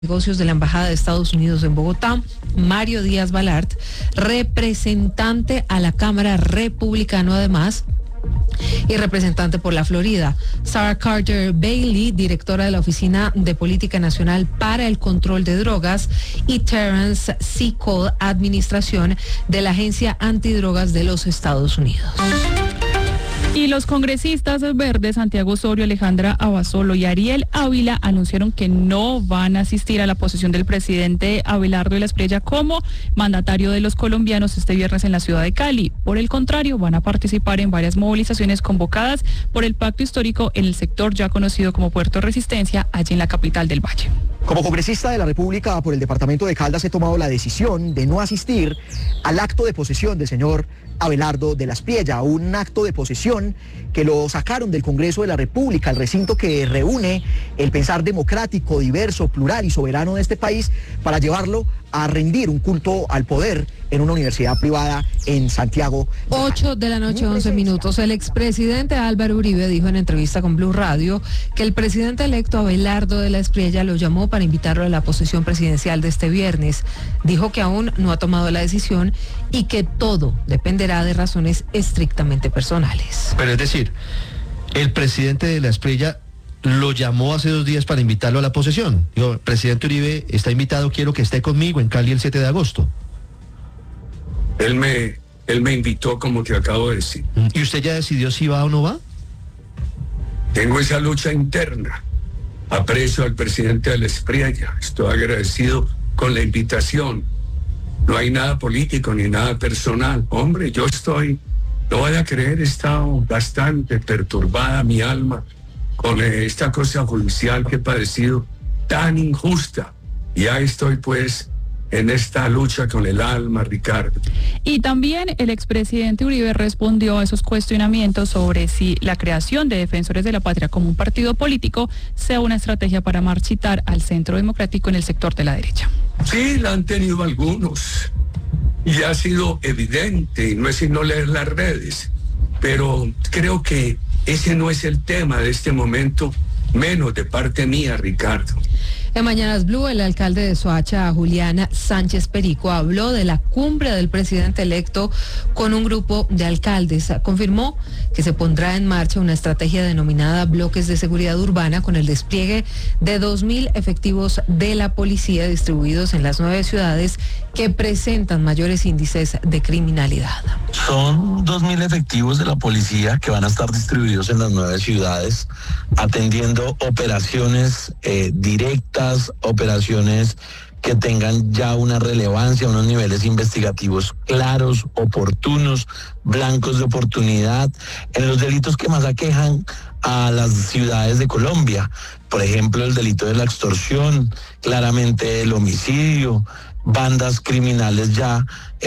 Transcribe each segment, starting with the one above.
Negocios de la Embajada de Estados Unidos en Bogotá, Mario Díaz Balart, representante a la Cámara Republicano además, y representante por la Florida, Sarah Carter Bailey, directora de la Oficina de Política Nacional para el Control de Drogas, y Terrence C. Cole, administración de la Agencia Antidrogas de los Estados Unidos. Y los congresistas verdes Santiago Osorio, Alejandra Abasolo y Ariel Ávila anunciaron que no van a asistir a la posesión del presidente Abelardo de la Espriella como mandatario de los colombianos este viernes en la ciudad de Cali. Por el contrario, van a participar en varias movilizaciones convocadas por el pacto histórico en el sector ya conocido como Puerto Resistencia, allí en la capital del Valle. Como congresista de la República por el departamento de Caldas he tomado la decisión de no asistir al acto de posesión del señor Abelardo de la Espriella, un acto de posesión que lo sacaron del Congreso de la República, el recinto que reúne el pensar democrático, diverso, plural y soberano de este país, para llevarlo a rendir un culto al poder en una universidad privada en Santiago. 8 de la noche, 11 minutos. El expresidente Álvaro Uribe dijo en entrevista con Blue Radio que el presidente electo Abelardo de la Espriella lo llamó para invitarlo a la posesión presidencial de este viernes. Dijo que aún no ha tomado la decisión y que todo dependerá de razones estrictamente personales. Pero es decir, el presidente de la Espriella lo llamó hace 2 días para invitarlo a la posesión. Dijo, presidente Uribe está invitado, quiero que esté conmigo en Cali el 7 de agosto. Él me invitó, como te acabo de decir. ¿Y usted ya decidió si va o no va? Tengo esa lucha interna. Aprecio al presidente de la Espriella. Estoy agradecido con la invitación. No hay nada político ni nada personal. Hombre, no vaya a creer, he estado bastante perturbada mi alma con esta cosa judicial que he padecido tan injusta. Y ya estoy pues en esta lucha con el alma, Ricardo. Y también el expresidente Uribe respondió a esos cuestionamientos sobre si la creación de Defensores de la Patria como un partido político sea una estrategia para marchitar al centro democrático en el sector de la derecha. Sí, la han tenido algunos y ha sido evidente, y no es sino leer las redes, pero creo que ese no es el tema de este momento, menos de parte mía, Ricardo. En Mañanas Blue, el alcalde de Soacha, Julián Sánchez Perico, habló de la cumbre del presidente electo con un grupo de alcaldes. Confirmó que se pondrá en marcha una estrategia denominada Bloques de Seguridad Urbana con el despliegue de 2.000 efectivos de la policía distribuidos en las 9 ciudades que presentan mayores índices de criminalidad. Son 2.000 efectivos de la policía que van a estar distribuidos en las 9 ciudades, atendiendo operaciones directas, operaciones que tengan ya una relevancia, unos niveles investigativos claros, oportunos, blancos de oportunidad, en los delitos que más aquejan a las ciudades de Colombia. Por ejemplo, el delito de la extorsión, claramente el homicidio, bandas criminales ya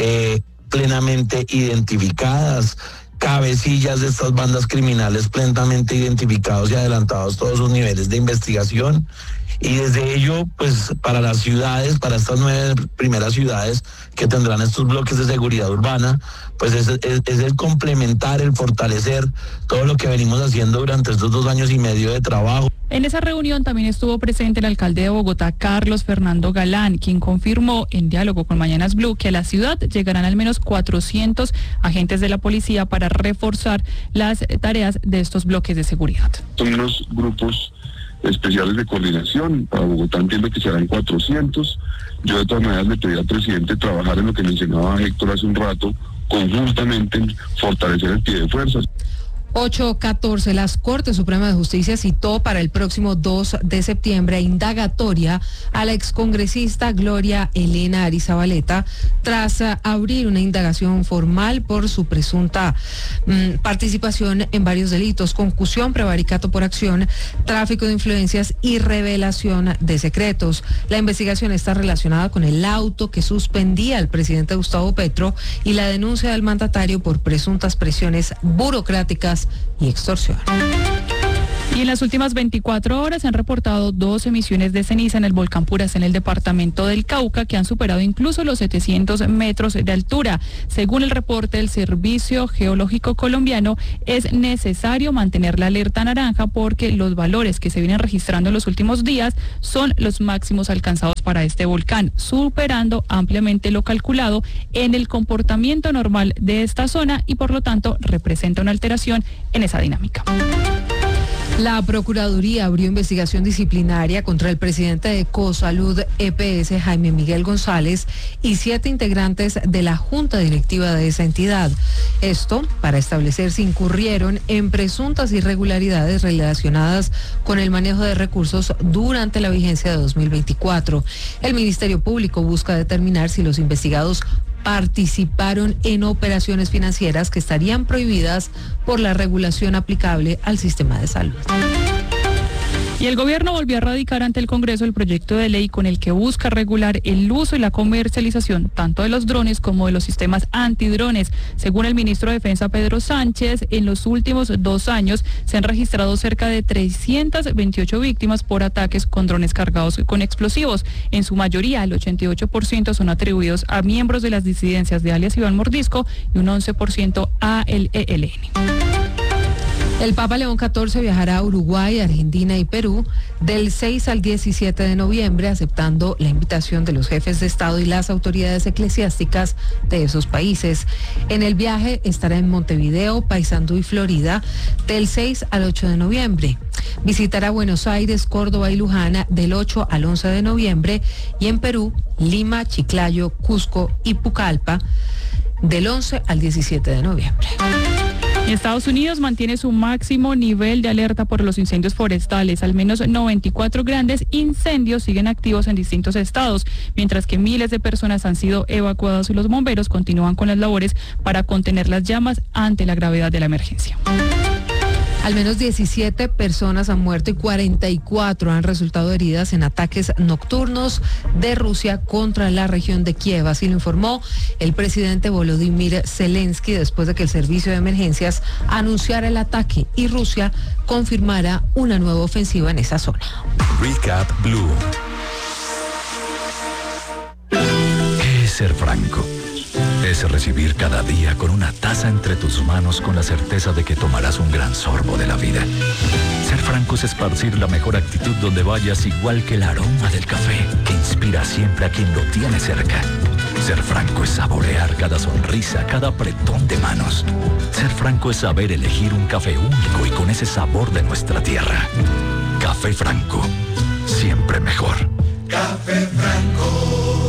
plenamente identificadas, cabecillas de estas bandas criminales plenamente identificados y adelantados todos sus niveles de investigación. Y desde ello, pues para las ciudades, para estas 9 primeras ciudades que tendrán estos bloques de seguridad urbana, pues es el complementar, el fortalecer todo lo que venimos haciendo durante estos 2 años y medio de trabajo. En esa reunión también estuvo presente el alcalde de Bogotá, Carlos Fernando Galán, quien confirmó en diálogo con Mañanas Blue que a la ciudad llegarán al menos 400 agentes de la policía para reforzar las tareas de estos bloques de seguridad. Son unos grupos especiales de coordinación. Para Bogotá entiendo que serán 400. Yo de todas maneras le pedí al presidente trabajar en lo que mencionaba Héctor hace un rato, conjuntamente en fortalecer el pie de fuerza. 8:14, la Corte Suprema de Justicia citó para el próximo 2 de septiembre indagatoria a la excongresista Gloria Elena Arizabaleta tras abrir una indagación formal por su presunta participación en varios delitos: concusión, prevaricato por acción, tráfico de influencias y revelación de secretos. La investigación está relacionada con el auto que suspendía al presidente Gustavo Petro y la denuncia del mandatario por presuntas presiones burocráticas y extorsión. Y en las últimas 24 horas se han reportado 2 emisiones de ceniza en el volcán Puras, en el departamento del Cauca, que han superado incluso los 700 metros de altura. Según el reporte del Servicio Geológico Colombiano, es necesario mantener la alerta naranja porque los valores que se vienen registrando en los últimos días son los máximos alcanzados para este volcán, superando ampliamente lo calculado en el comportamiento normal de esta zona y por lo tanto representa una alteración en esa dinámica. La Procuraduría abrió investigación disciplinaria contra el presidente de Ecosalud EPS, Jaime Miguel González, y 7 integrantes de la junta directiva de esa entidad. Esto para establecer si incurrieron en presuntas irregularidades relacionadas con el manejo de recursos durante la vigencia de 2024. El Ministerio Público busca determinar si los investigados participaron en operaciones financieras que estarían prohibidas por la regulación aplicable al sistema de salud. Y el gobierno volvió a radicar ante el Congreso el proyecto de ley con el que busca regular el uso y la comercialización tanto de los drones como de los sistemas antidrones. Según el ministro de Defensa Pedro Sánchez, en los últimos 2 años se han registrado cerca de 328 víctimas por ataques con drones cargados con explosivos. En su mayoría, el 88% son atribuidos a miembros de las disidencias de alias Iván Mordisco y un 11% a el ELN. El Papa León XIV viajará a Uruguay, Argentina y Perú del 6 al 17 de noviembre, aceptando la invitación de los jefes de Estado y las autoridades eclesiásticas de esos países. En el viaje estará en Montevideo, Paysandú y Florida del 6 al 8 de noviembre. Visitará Buenos Aires, Córdoba y Luján del 8 al 11 de noviembre y en Perú, Lima, Chiclayo, Cusco y Pucallpa del 11 al 17 de noviembre. Estados Unidos mantiene su máximo nivel de alerta por los incendios forestales. Al menos 94 grandes incendios siguen activos en distintos estados, mientras que miles de personas han sido evacuadas y los bomberos continúan con las labores para contener las llamas ante la gravedad de la emergencia. Al menos 17 personas han muerto y 44 han resultado heridas en ataques nocturnos de Rusia contra la región de Kiev. Así lo informó el presidente Volodymyr Zelensky después de que el servicio de emergencias anunciara el ataque y Rusia confirmara una nueva ofensiva en esa zona. Recap Blue. ¿Qué es ser franco? Es recibir cada día con una taza entre tus manos con la certeza de que tomarás un gran sorbo de la vida. Ser franco es esparcir la mejor actitud donde vayas, igual que el aroma del café que inspira siempre a quien lo tiene cerca. Ser franco es saborear cada sonrisa, cada apretón de manos. Ser franco es saber elegir un café único y con ese sabor de nuestra tierra. Café Franco, siempre mejor. Café Franco.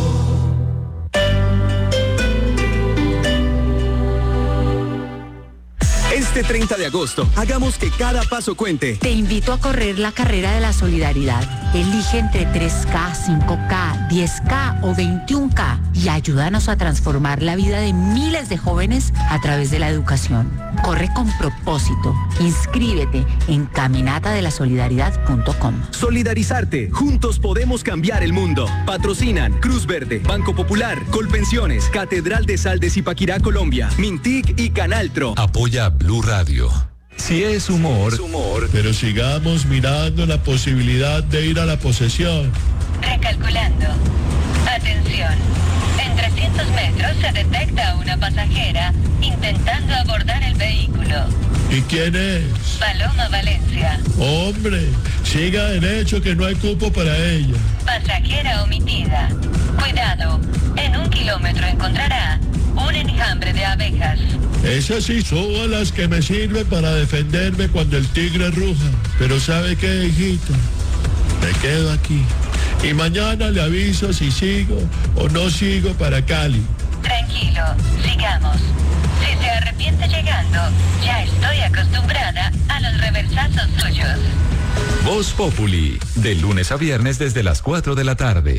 Este 30 de agosto, hagamos que cada paso cuente. Te invito a correr la carrera de la solidaridad. Elige entre 3K, 5K, 10K o 21K y ayúdanos a transformar la vida de miles de jóvenes a través de la educación. Corre con propósito. Inscríbete en caminatadelasolidaridad.com. Solidarizarte. Juntos podemos cambiar el mundo. Patrocinan Cruz Verde, Banco Popular, Colpensiones, Catedral de Sal de Zipaquirá, Colombia, Mintic y Canaltro. Apoya Blue Radio. Si es humor, pero sigamos mirando la posibilidad de ir a la posesión. Recalculando. Atención. En 300 metros se detecta a una pasajera intentando abordar el vehículo. ¿Y quién es? Paloma Valencia. Hombre, siga derecho que no hay cupo para ella. Pasajera omitida. Cuidado. En 1 kilómetro encontrará un enjambre de abejas. Esas sí son a las que me sirven para defenderme cuando el tigre ruja. Pero ¿sabe qué, hijito? Me quedo aquí. Y mañana le aviso si sigo o no sigo para Cali. Tranquilo, sigamos. Si se arrepiente llegando, ya estoy acostumbrada a los reversazos suyos. Voz Populi, de lunes a viernes desde las 4 de la tarde.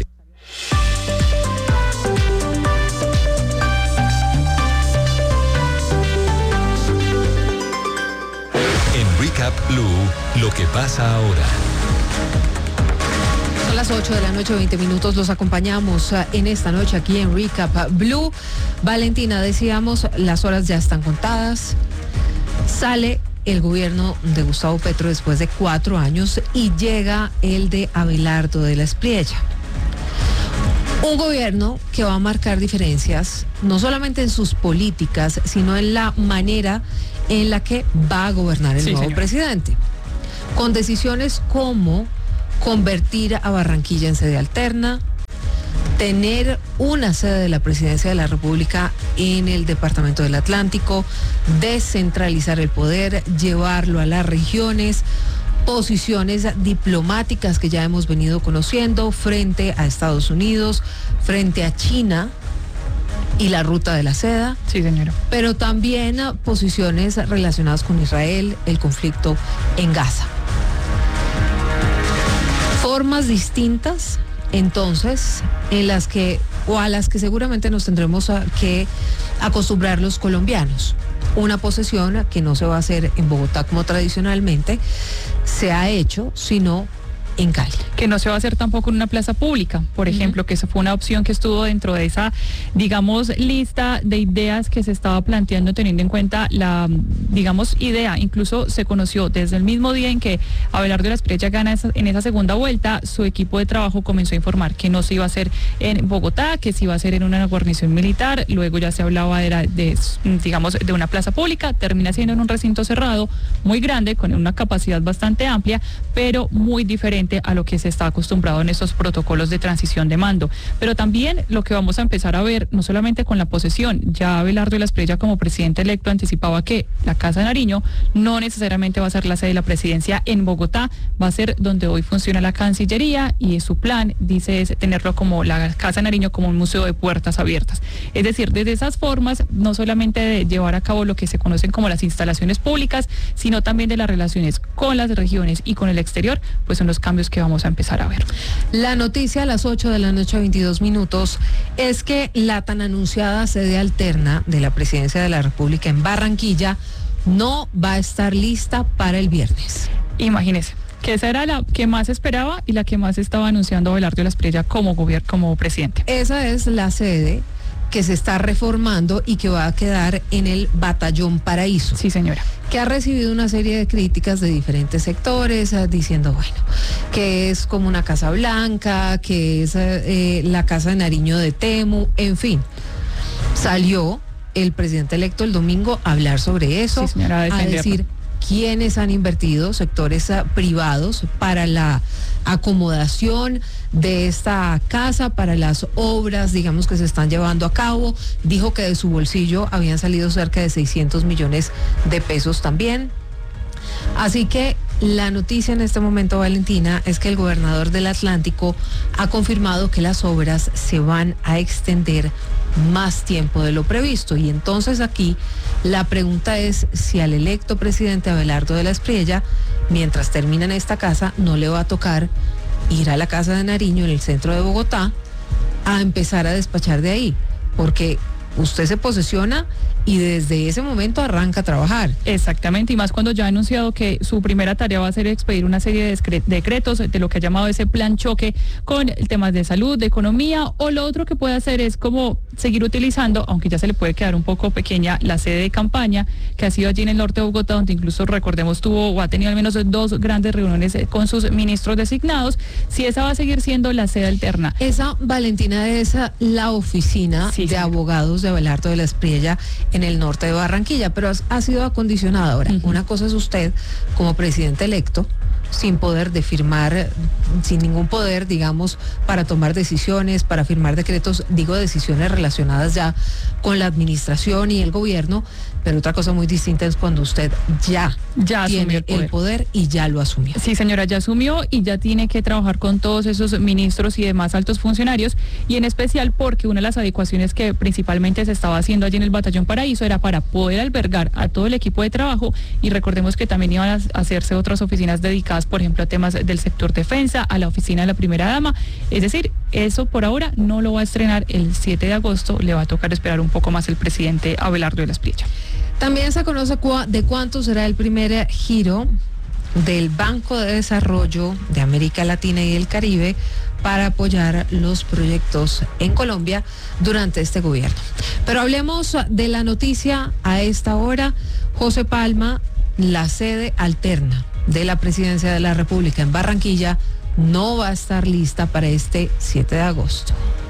En Recap Blue, lo que pasa ahora. Son las 8 de la noche, 20 minutos. Los acompañamos en esta noche aquí en Recap Blue. Valentina, decíamos, las horas ya están contadas. Sale el gobierno de Gustavo Petro después de 4 años y llega el de Abelardo de la Espriella. Un gobierno que va a marcar diferencias no solamente en sus políticas, sino en la manera en la que va a gobernar el nuevo presidente. Con decisiones como convertir a Barranquilla en sede alterna, tener una sede de la Presidencia de la República en el Departamento del Atlántico, descentralizar el poder, llevarlo a las regiones, posiciones diplomáticas que ya hemos venido conociendo frente a Estados Unidos, frente a China y la ruta de la seda. Sí, señora. Pero también posiciones relacionadas con Israel, el conflicto en Gaza. Formas distintas, entonces, en las que, o a las que seguramente nos tendremos que acostumbrar los colombianos. Una posesión que no se va a hacer en Bogotá como tradicionalmente se ha hecho, sino en Cali. Que no se va a hacer tampoco en una plaza pública, por ejemplo, que esa fue una opción que estuvo dentro de esa, digamos, lista de ideas que se estaba planteando teniendo en cuenta la, digamos, idea. Incluso se conoció desde el mismo día en que Abelardo de la Espriella gana en esa segunda vuelta, su equipo de trabajo comenzó a informar que no se iba a hacer en Bogotá, que se iba a hacer en una guarnición militar, luego ya se hablaba digamos, de una plaza pública, termina siendo en un recinto cerrado, muy grande, con una capacidad bastante amplia, pero muy diferente a lo que se está acostumbrado en estos protocolos de transición de mando. Pero también lo que vamos a empezar a ver, no solamente con la posesión, ya Abelardo de la Espriella como presidente electo anticipaba que la Casa de Nariño no necesariamente va a ser la sede de la presidencia en Bogotá, va a ser donde hoy funciona la Cancillería, y su plan, dice, es tenerlo como la Casa de Nariño como un museo de puertas abiertas. Es decir, desde esas formas, no solamente de llevar a cabo lo que se conocen como las instalaciones públicas, sino también de las relaciones con las regiones y con el exterior, pues son los cambios que vamos a empezar a ver. La noticia a las 8 de la noche, 22 minutos, es que la tan anunciada sede alterna de la Presidencia de la República en Barranquilla no va a estar lista para el viernes. Imagínese que esa era la que más esperaba y la que más estaba anunciando Abelardo de la Espriella como presidente. Esa es la sede que se está reformando y que va a quedar en el Batallón Paraíso. Sí, señora. Que ha recibido una serie de críticas de diferentes sectores, diciendo, bueno, que es como una Casa Blanca, que es la Casa de Nariño de Temu, en fin. Salió el presidente electo el domingo a hablar sobre eso, sí, señora, a decir quiénes han invertido, sectores privados, para la acomodación de esta casa, para las obras, digamos, que se están llevando a cabo. Dijo que de su bolsillo habían salido cerca de 600 millones de pesos también. Así que la noticia en este momento, Valentina, es que el gobernador del Atlántico ha confirmado que las obras se van a extender más tiempo de lo previsto. Y entonces aquí la pregunta es si al electo presidente Abelardo de la Espriella, mientras termina en esta casa, no le va a tocar ir a la Casa de Nariño en el centro de Bogotá a empezar a despachar de ahí, porque usted se posesiona y desde ese momento arranca a trabajar. Exactamente, y más cuando ya ha anunciado que su primera tarea va a ser expedir una serie de decretos de lo que ha llamado ese plan choque con temas de salud, de economía, o lo otro que puede hacer es como seguir utilizando, aunque ya se le puede quedar un poco pequeña, la sede de campaña que ha sido allí en el norte de Bogotá, donde incluso recordemos tuvo o ha tenido al menos 2 grandes reuniones con sus ministros designados. Si esa va a seguir siendo la sede alterna. Esa, Valentina, es la oficina de abogados de Abelardo de la Espriella en el norte de Barranquilla, pero ha sido acondicionada. Ahora, una cosa es usted como presidente electo, sin poder de firmar, sin ningún poder, digamos, para tomar decisiones, para firmar decretos, digo decisiones relacionadas ya con la administración y el gobierno, pero otra cosa muy distinta es cuando usted ya tiene el poder y ya lo asumió. Sí, señora, ya asumió y ya tiene que trabajar con todos esos ministros y demás altos funcionarios, y en especial porque una de las adecuaciones que principalmente se estaba haciendo allí en el Batallón Paraíso era para poder albergar a todo el equipo de trabajo, y recordemos que también iban a hacerse otras oficinas dedicadas, por ejemplo, a temas del sector defensa, a la oficina de la primera dama. Es decir, eso por ahora no lo va a estrenar el 7 de agosto, le va a tocar esperar un poco más el presidente Abelardo de la Espriella. También se conoce de cuánto será el primer giro del Banco de Desarrollo de América Latina y el Caribe para apoyar los proyectos en Colombia durante este gobierno. Pero hablemos de la noticia a esta hora. José Palma la sede alterna de la Presidencia de la República en Barranquilla no va a estar lista para este 7 de agosto.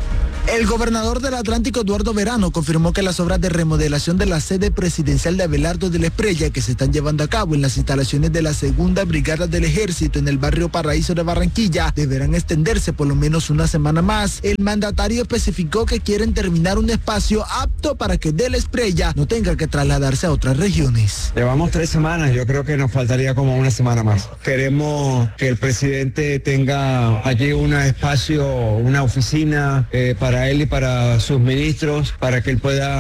El gobernador del Atlántico, Eduardo Verano, confirmó que las obras de remodelación de la sede presidencial de Abelardo de la Espriella, que se están llevando a cabo en las instalaciones de la Segunda Brigada del Ejército en el barrio Paraíso de Barranquilla, deberán extenderse por lo menos una semana más. El mandatario especificó que quieren terminar un espacio apto para que de la Espriella no tenga que trasladarse a otras regiones. Llevamos 3 semanas, yo creo que nos faltaría como una semana más. Queremos que el presidente tenga allí un espacio, una oficina para él y para sus ministros, para que él pueda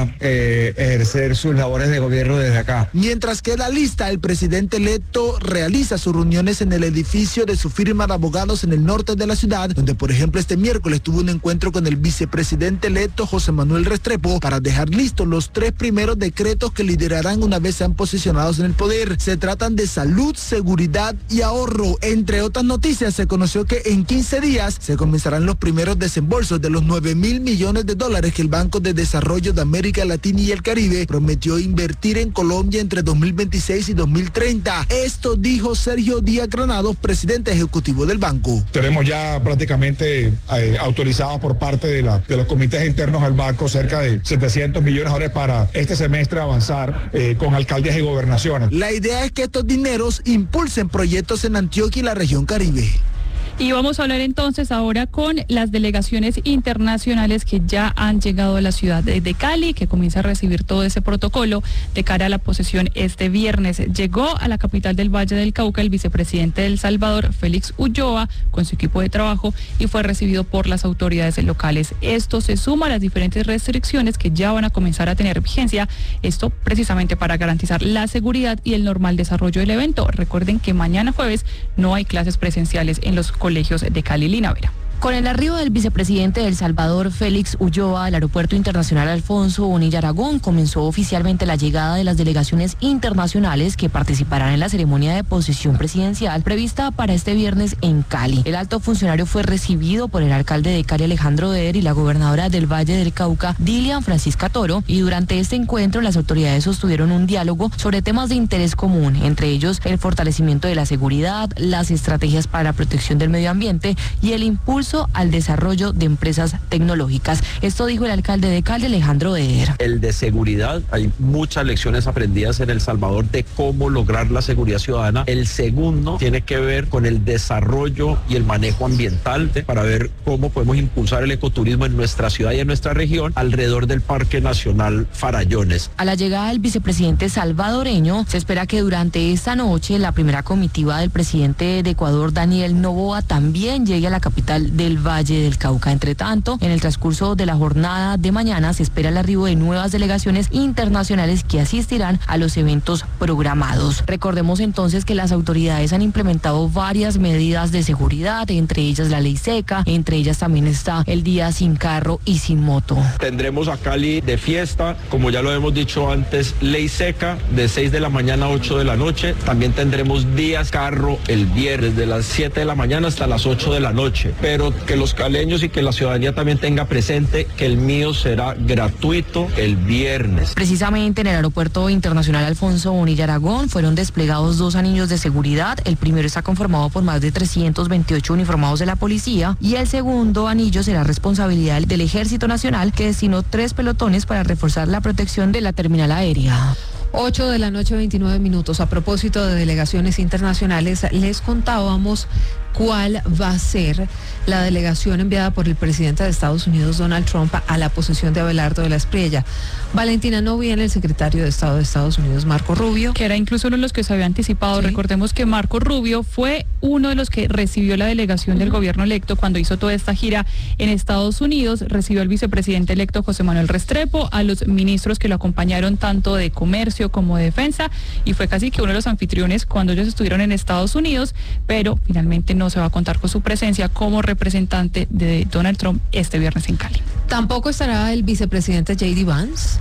ejercer sus labores de gobierno desde acá. Mientras queda lista, el presidente electo realiza sus reuniones en el edificio de su firma de abogados en el norte de la ciudad, donde por ejemplo este miércoles tuvo un encuentro con el vicepresidente electo José Manuel Restrepo para dejar listos los 3 primeros decretos que liderarán una vez sean posicionados en el poder. Se tratan de salud, seguridad y ahorro. Entre otras noticias, se conoció que en 15 días se comenzarán los primeros desembolsos de los 9.000 millones de dólares que el Banco de Desarrollo de América Latina y el Caribe prometió invertir en Colombia entre 2026 y 2030. Esto dijo Sergio Díaz Granados, presidente ejecutivo del banco. Tenemos ya prácticamente autorizados por parte de los comités internos del banco cerca de 700 millones de dólares para este semestre avanzar con alcaldías y gobernaciones. La idea es que estos dineros impulsen proyectos en Antioquia y la región Caribe. Y vamos a hablar entonces ahora con las delegaciones internacionales que ya han llegado a la ciudad de Cali, que comienza a recibir todo ese protocolo de cara a la posesión este viernes. Llegó a la capital del Valle del Cauca el vicepresidente de El Salvador, Félix Ulloa, con su equipo de trabajo y fue recibido por las autoridades locales. Esto se suma a las diferentes restricciones que ya van a comenzar a tener vigencia, esto precisamente para garantizar la seguridad y el normal desarrollo del evento. Recuerden que mañana jueves no hay clases presenciales en los colegios de Cali. Lina Vera. Con el arribo del vicepresidente de El Salvador, Félix Ulloa, al Aeropuerto Internacional Alfonso Bonilla Aragón, comenzó oficialmente la llegada de las delegaciones internacionales que participarán en la ceremonia de posesión presidencial prevista para este viernes en Cali. El alto funcionario fue recibido por el alcalde de Cali, Alejandro Eder, y la gobernadora del Valle del Cauca, Dilian Francisca Toro, y durante este encuentro las autoridades sostuvieron un diálogo sobre temas de interés común, entre ellos el fortalecimiento de la seguridad, las estrategias para la protección del medio ambiente y el impulso al desarrollo de empresas tecnológicas. Esto dijo el alcalde de Cali, Alejandro Eder. El de seguridad, hay muchas lecciones aprendidas en El Salvador de cómo lograr la seguridad ciudadana. El segundo tiene que ver con el desarrollo y el manejo ambiental para ver cómo podemos impulsar el ecoturismo en nuestra ciudad y en nuestra región alrededor del Parque Nacional Farallones. A la llegada del vicepresidente salvadoreño, se espera que durante esta noche la primera comitiva del presidente de Ecuador, Daniel Noboa, también llegue a la capital del Valle del Cauca. Entre tanto, en el transcurso de la jornada de mañana se espera el arribo de nuevas delegaciones internacionales que asistirán a los eventos programados. Recordemos entonces que las autoridades han implementado varias medidas de seguridad, entre ellas la ley seca, entre ellas también está el día sin carro y sin moto. Tendremos a Cali de fiesta, como ya lo hemos dicho antes, ley seca de 6 de la mañana a 8 de la noche. También tendremos días carro el viernes de las 7 de la mañana hasta las 8 de la noche. Pero que los caleños y que la ciudadanía también tenga presente que el mío será gratuito el viernes. Precisamente en el Aeropuerto Internacional Alfonso Bonilla Aragón fueron desplegados 2 anillos de seguridad. El primero está conformado por más de 328 uniformados de la policía y el segundo anillo será responsabilidad del Ejército Nacional, que destinó 3 pelotones para reforzar la protección de la terminal aérea. 8 de la noche, 29 minutos. A propósito de delegaciones internacionales, les contábamos cuál va a ser la delegación enviada por el presidente de Estados Unidos, Donald Trump, a la posesión de Abelardo de la Espriella. Valentina, no viene el secretario de Estado de Estados Unidos, Marco Rubio. Que era incluso uno de los que se había anticipado. ¿Sí? Recordemos que Marco Rubio fue uno de los que recibió la delegación del gobierno electo cuando hizo toda esta gira en Estados Unidos. Recibió al vicepresidente electo José Manuel Restrepo, a los ministros que lo acompañaron tanto de comercio como de defensa, y fue casi que uno de los anfitriones cuando ellos estuvieron en Estados Unidos, pero finalmente no se va a contar con su presencia como representante de Donald Trump este viernes en Cali. Tampoco estará el vicepresidente J.D. Vance,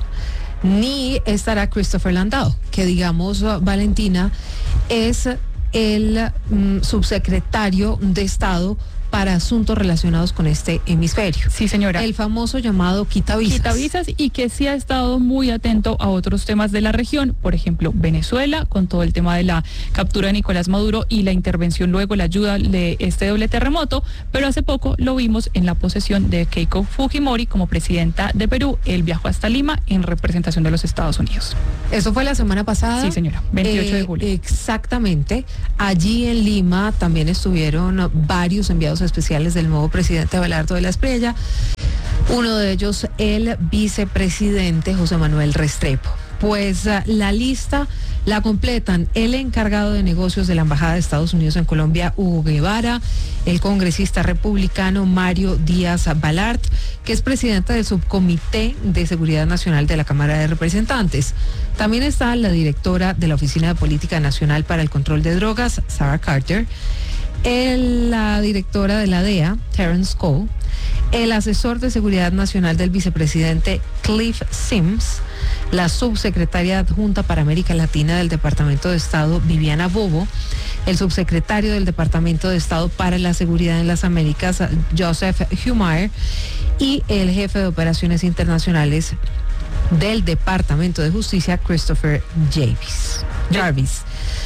ni estará Christopher Landau, que digamos, Valentina, es el subsecretario de Estado para asuntos relacionados con este hemisferio. Sí, señora. El famoso llamado quitavisas. Quitavisas, y que sí ha estado muy atento a otros temas de la región, por ejemplo, Venezuela, con todo el tema de la captura de Nicolás Maduro y la intervención luego, la ayuda de este doble terremoto, pero hace poco lo vimos en la posesión de Keiko Fujimori como presidenta de Perú. Él viajó hasta Lima en representación de los Estados Unidos. ¿Eso fue la semana pasada? Sí, señora, 28 de julio. Exactamente. Allí en Lima también estuvieron varios enviados especiales del nuevo presidente Abelardo de la Espriella. Uno de ellos, el vicepresidente José Manuel Restrepo. Pues la lista la completan el encargado de negocios de la Embajada de Estados Unidos en Colombia, Hugo Guevara, el congresista republicano Mario Díaz Balart, que es presidente del Subcomité de Seguridad Nacional de la Cámara de Representantes. También está la directora de la Oficina de Política Nacional para el Control de Drogas, Sarah Carter, la directora de la DEA, Terence Cole, el asesor de Seguridad Nacional del vicepresidente Cliff Sims, la subsecretaria adjunta para América Latina del Departamento de Estado, Viviana Bobo, el subsecretario del Departamento de Estado para la Seguridad en las Américas, Joseph Humeyer, y el jefe de Operaciones Internacionales del Departamento de Justicia, Christopher Jarvis.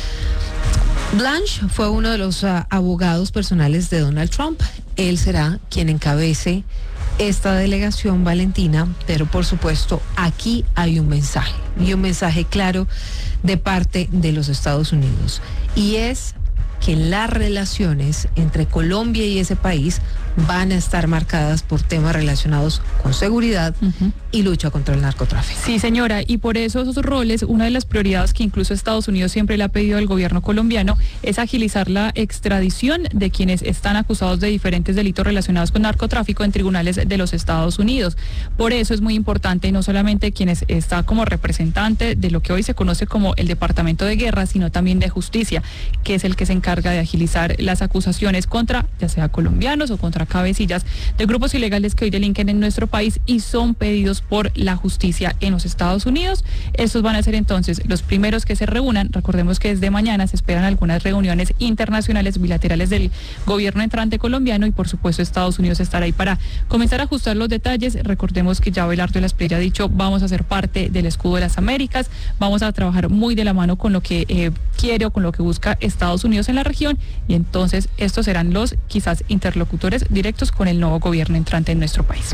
Blanche fue uno de los abogados personales de Donald Trump. Él será quien encabece esta delegación, Valentina, pero por supuesto aquí hay un mensaje, y un mensaje claro de parte de los Estados Unidos, y es que las relaciones entre Colombia y ese país van a estar marcadas por temas relacionados con seguridad y lucha contra el narcotráfico. Sí, señora, y por eso esos roles, una de las prioridades que incluso Estados Unidos siempre le ha pedido al gobierno colombiano es agilizar la extradición de quienes están acusados de diferentes delitos relacionados con narcotráfico en tribunales de los Estados Unidos. Por eso es muy importante no solamente quienes está como representante de lo que hoy se conoce como el Departamento de Guerra, sino también de Justicia, que es el que se encarga de agilizar las acusaciones contra ya sea colombianos o contra cabecillas de grupos ilegales que hoy delinquen en nuestro país y son pedidos por la justicia en los Estados Unidos. Estos van a ser entonces los primeros que se reúnan. Recordemos que desde mañana se esperan algunas reuniones internacionales bilaterales del gobierno entrante colombiano, y por supuesto Estados Unidos estará ahí para comenzar a ajustar los detalles. Recordemos que ya Abelardo de la Espriella ha dicho: vamos a ser parte del escudo de las Américas, vamos a trabajar muy de la mano con lo que quiere o con lo que busca Estados Unidos en la región, y entonces estos serán los quizás interlocutores directos con el nuevo gobierno entrante en nuestro país.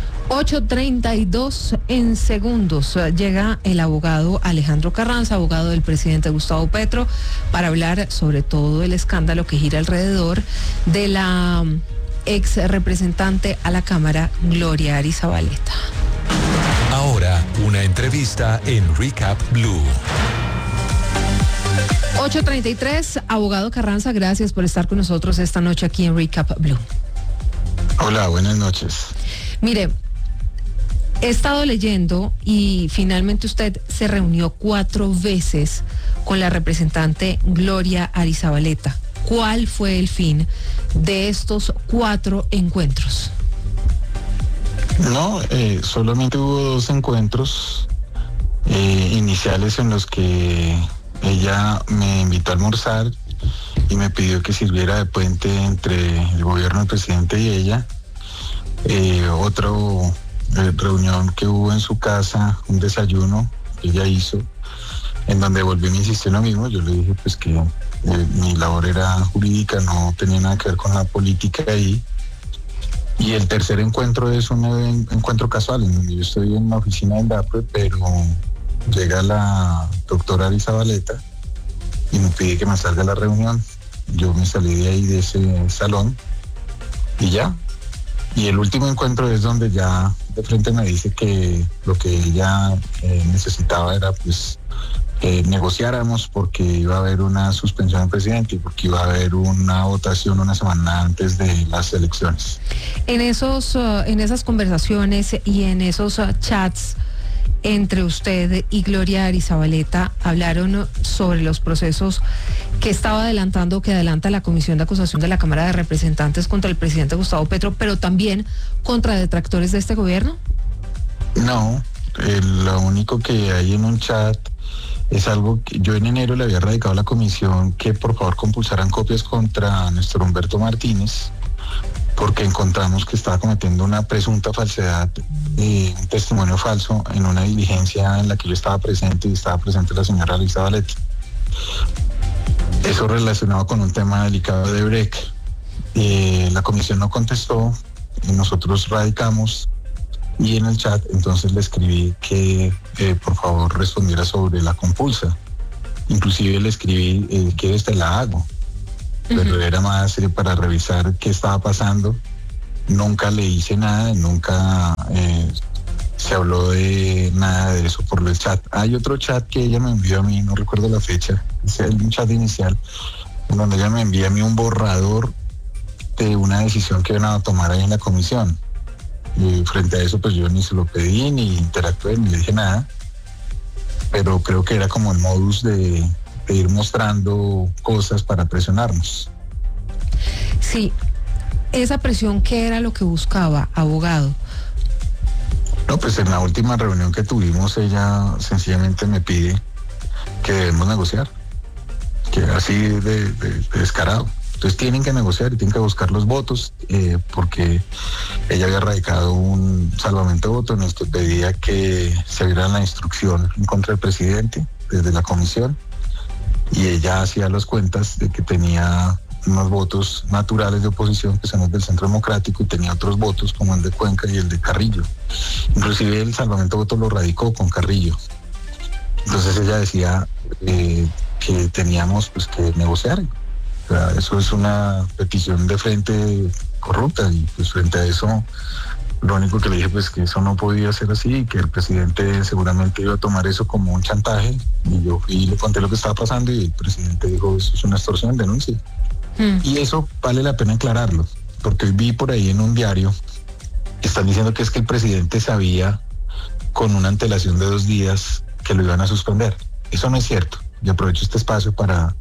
8:32 en segundos. Llega el abogado Alejandro Carranza, abogado del presidente Gustavo Petro, para hablar sobre todo el escándalo que gira alrededor de la ex representante a la Cámara, Gloria Arizabaleta. Ahora, una entrevista en Recap Blue. 8:33, abogado Carranza, gracias por estar con nosotros esta noche aquí en Recap Blue. Hola, buenas noches. Mire, he estado leyendo y finalmente usted se reunió 4 veces con la representante Gloria Arizabaleta. ¿Cuál fue el fin de estos 4 encuentros? No, solamente hubo 2 encuentros iniciales en los que ella me invitó a almorzar y me pidió que sirviera de puente entre el gobierno del presidente y ella. Otra reunión que hubo en su casa, un desayuno que ella hizo, en donde volvió y me insistió en lo mismo. Yo le dije pues que mi labor era jurídica, no tenía nada que ver con la política ahí. Y el tercer encuentro es un encuentro casual, en donde yo estoy en la oficina del DAPRE, pero llega la doctora Arizabaleta y me pide que me salga a la reunión. Yo me salí de ahí, de ese salón, y ya. Y el último encuentro es donde ya de frente me dice que lo que ella necesitaba era pues que negociáramos, porque iba a haber una suspensión del presidente y porque iba a haber una votación una semana antes de las elecciones. En esas conversaciones y en esos chats entre usted y Gloria Arizabaleta, hablaron sobre los procesos que estaba adelantando, que adelanta la Comisión de Acusación de la Cámara de Representantes contra el presidente Gustavo Petro, pero también contra detractores de este gobierno. No, lo único que hay en un chat es algo que yo en enero le había radicado a la comisión, que por favor compulsaran copias contra Néstor Humberto Martínez, porque encontramos que estaba cometiendo una presunta falsedad, un testimonio falso en una diligencia en la que yo estaba presente y estaba presente la señora Alicia Zabaleta. Eso relacionado con un tema delicado de BREC. La comisión no contestó, y nosotros radicamos, y en el chat entonces le escribí que por favor respondiera sobre la compulsa. Inclusive le escribí, ¿quieres te la hago? Pero era más para revisar qué estaba pasando. Nunca le hice nada, nunca se habló de nada de eso por el chat. Hay otro chat que ella me envió a mí, no recuerdo la fecha, es un chat inicial, en donde ella me envía a mí un borrador de una decisión que iban a tomar ahí en la comisión. Y frente a eso, pues yo ni se lo pedí, ni interactué, ni le dije nada. Pero creo que era como el modus de ir mostrando cosas para presionarnos. Sí, esa presión, ¿qué era lo que buscaba, abogado? No, pues en la última reunión que tuvimos, ella sencillamente me pide que debemos negociar, que así de descarado. Entonces tienen que negociar y tienen que buscar los votos, porque ella había radicado un salvamento de voto en el que pedía que se diera la instrucción en contra del presidente desde la comisión, y ella hacía las cuentas de que tenía unos votos naturales de oposición que son los del Centro Democrático y tenía otros votos como el de Cuenca y el de Carrillo. Inclusive el salvamento de voto lo radicó con Carrillo. Entonces ella decía que teníamos pues que negociar. O sea, eso es una petición de frente corrupta, y pues frente a eso lo único que le dije pues que eso no podía ser así, y que el presidente seguramente iba a tomar eso como un chantaje, y yo fui y le conté lo que estaba pasando y el presidente dijo, eso es una extorsión, denuncia. Y eso vale la pena aclararlo, porque hoy vi por ahí en un diario que están diciendo que es que el presidente sabía con una antelación de 2 días que lo iban a suspender. Eso no es cierto, y aprovecho este espacio para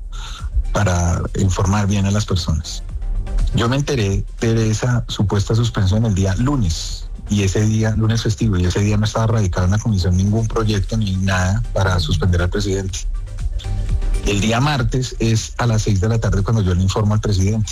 informar bien a las personas. Yo me enteré de esa supuesta suspensión el día lunes, y ese día, lunes festivo, y ese día no estaba radicado en la comisión ningún proyecto ni nada para suspender al presidente. El día martes es a las 6 de la tarde cuando yo le informo al presidente.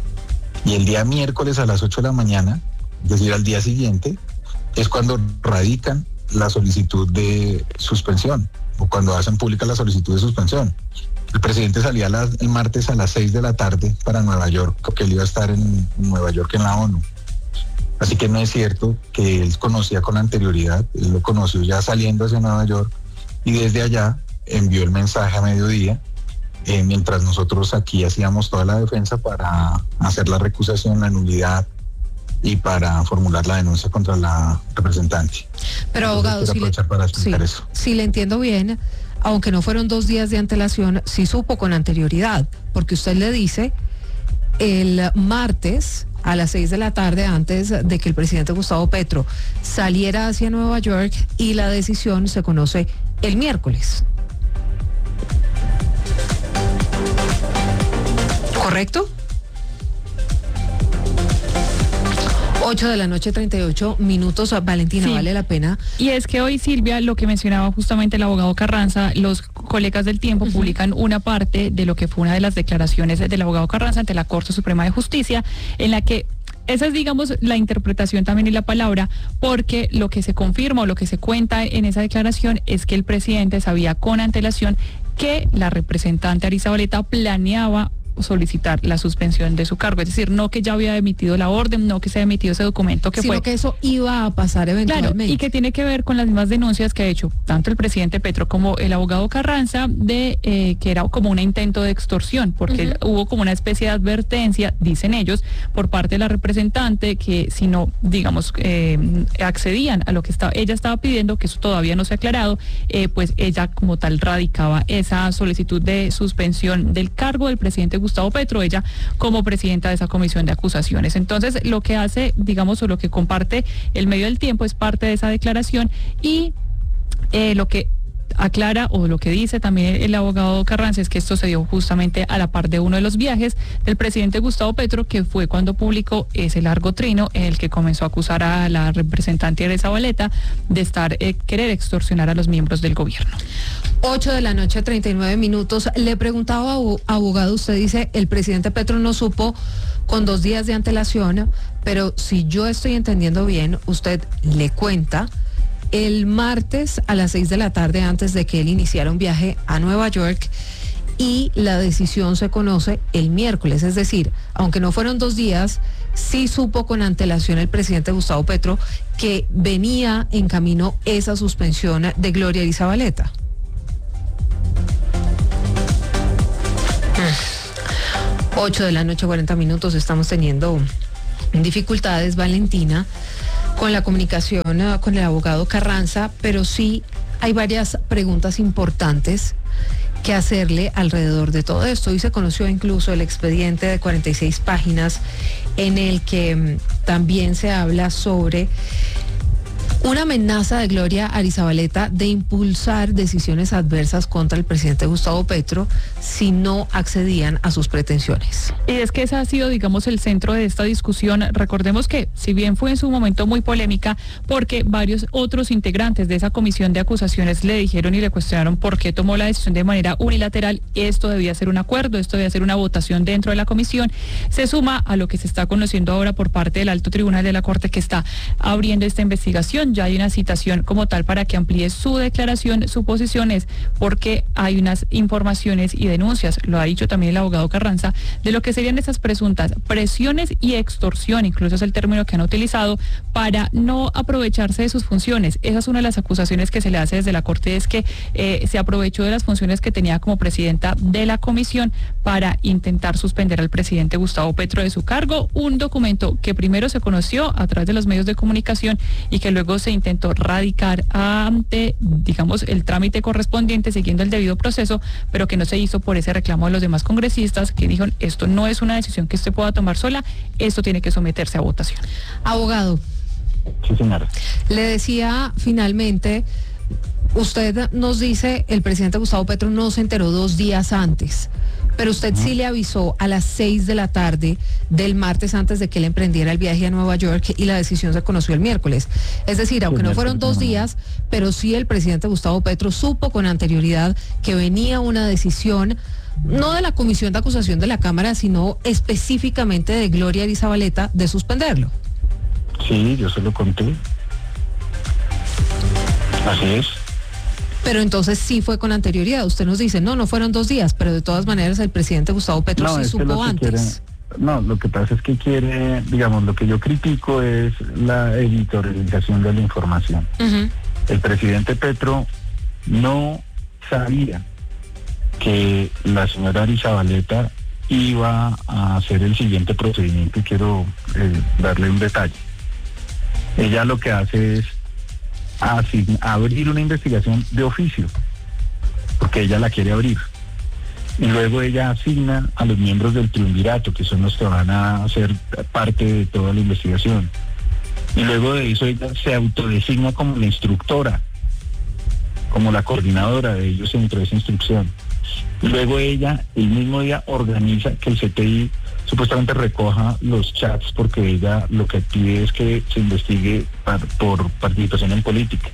Y el día miércoles a las 8 de la mañana, es decir, al día siguiente, es cuando radican la solicitud de suspensión, o cuando hacen pública la solicitud de suspensión. El presidente salía el martes a las 6 de la tarde para Nueva York, porque él iba a estar en Nueva York en la ONU. Así que no es cierto que él conocía con anterioridad, él lo conoció ya saliendo hacia Nueva York, y desde allá envió el mensaje a mediodía, mientras nosotros aquí hacíamos toda la defensa para hacer la recusación, la nulidad y para formular la denuncia contra la representante. Pero abogado, si le entiendo bien, aunque no fueron 2 días de antelación, sí supo con anterioridad, porque usted le dice el martes a las 6 de la tarde, antes de que el presidente Gustavo Petro saliera hacia Nueva York, y la decisión se conoce el miércoles. ¿Correcto? 8 de la noche, 38 minutos. Valentina, sí. Vale la pena. Y es que hoy, Silvia, lo que mencionaba justamente el abogado Carranza, los colegas del Tiempo publican una parte de lo que fue una de las declaraciones del abogado Carranza ante la Corte Suprema de Justicia, en la que esa es, digamos, la interpretación también y la palabra, porque lo que se confirma o lo que se cuenta en esa declaración es que el presidente sabía con antelación que la representante Alicia Zabaleta planeaba solicitar la suspensión de su cargo, es decir, no que ya había emitido la orden, no que se había emitido ese documento, que sino fue que eso iba a pasar eventualmente. Claro, y que tiene que ver con las mismas denuncias que ha hecho tanto el presidente Petro como el abogado Carranza de que era como un intento de extorsión, porque hubo como una especie de advertencia, dicen ellos, por parte de la representante, que si no, digamos, accedían a lo que ella estaba pidiendo, que eso todavía no se ha aclarado, pues ella como tal radicaba esa solicitud de suspensión del cargo del presidente Gustavo Petro, ella como presidenta de esa comisión de acusaciones. Entonces, lo que hace, digamos, o lo que comparte el medio del Tiempo es parte de esa declaración, y lo que aclara o lo que dice también el abogado Carranza es que esto se dio justamente a la par de uno de los viajes del presidente Gustavo Petro, que fue cuando publicó ese largo trino en el que comenzó a acusar a la representante Alicia Zabaleta de querer extorsionar a los miembros del gobierno. 8 de la noche, 39 minutos. Le preguntaba, abogado, usted dice, el presidente Petro no supo con 2 días de antelación, pero si yo estoy entendiendo bien, usted le cuenta el martes a las 6 de la tarde antes de que él iniciara un viaje a Nueva York, y la decisión se conoce el miércoles. Es decir, aunque no fueron 2 días, sí supo con antelación el presidente Gustavo Petro que venía en camino esa suspensión de Gloria Elisa Zabaleta. 8 de la noche, 40 minutos. Estamos teniendo dificultades, Valentina, con la comunicación con el abogado Carranza, pero sí hay varias preguntas importantes que hacerle alrededor de todo esto. Hoy se conoció incluso el expediente de 46 páginas en el que también se habla sobre una amenaza de Gloria Arizabaleta de impulsar decisiones adversas contra el presidente Gustavo Petro si no accedían a sus pretensiones. Y es que ese ha sido, digamos, el centro de esta discusión. Recordemos que, si bien fue en su momento muy polémica, porque varios otros integrantes de esa comisión de acusaciones le dijeron y le cuestionaron por qué tomó la decisión de manera unilateral, esto debía ser un acuerdo, esto debía ser una votación dentro de la comisión, se suma a lo que se está conociendo ahora por parte del Alto Tribunal de la Corte, que está abriendo esta investigación. Ya hay una citación como tal para que amplíe su declaración. Su posición es porque hay unas informaciones y denuncias, lo ha dicho también el abogado Carranza, de lo que serían esas presuntas presiones y extorsión, incluso es el término que han utilizado, para no aprovecharse de sus funciones. Esa es una de las acusaciones que se le hace desde la Corte, es que se aprovechó de las funciones que tenía como presidenta de la comisión para intentar suspender al presidente Gustavo Petro de su cargo. Un documento que primero se conoció a través de los medios de comunicación y que luego se intentó radicar ante, digamos, el trámite correspondiente siguiendo el debido proceso, pero que no se hizo por ese reclamo de los demás congresistas que dijeron: esto no es una decisión que usted pueda tomar sola, esto tiene que someterse a votación. Abogado. Sí, señora. Le decía finalmente, usted nos dice, el presidente Gustavo Petro no se enteró 2 días antes, pero usted sí le avisó a las 6 de la tarde del martes antes de que él emprendiera el viaje a Nueva York, y la decisión se conoció el miércoles. Es decir, aunque no fueron 2 días, pero sí el presidente Gustavo Petro supo con anterioridad que venía una decisión, no de la comisión de acusación de la Cámara, sino específicamente de Gloria Arizabaleta, de suspenderlo. Sí, yo se lo conté. Así es. Pero entonces sí fue con anterioridad. Usted nos dice, no fueron 2 días, pero de todas maneras el presidente Gustavo Petro sí supo antes. Lo que pasa es que quiere, digamos, lo que yo critico es la editorialización de la información. El presidente Petro no sabía que la señora Arizabaleta iba a hacer el siguiente procedimiento, y quiero darle un detalle. Ella lo que hace es abrir una investigación de oficio, porque ella la quiere abrir, y luego ella asigna a los miembros del triunvirato, que son los que van a hacer parte de toda la investigación, y luego de eso ella se autodesigna como la instructora, como la coordinadora de ellos dentro de esa instrucción. Y luego ella el mismo día organiza que el CTI supuestamente recoja los chats, porque ella lo que pide es que se investigue por participación en política.